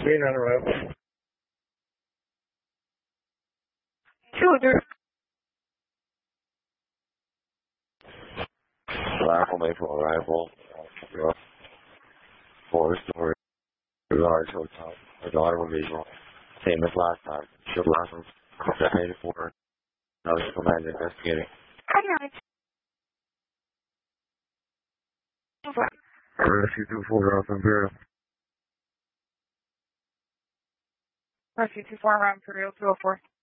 Being on arrival. 200. Arrival, Maple arrival. 4-story large hotel. With automobile. Same as last time. Should last one. Designated for. Notice command investigating. Rescue 24 off Imperial. Rescue 24 around Imperial 204.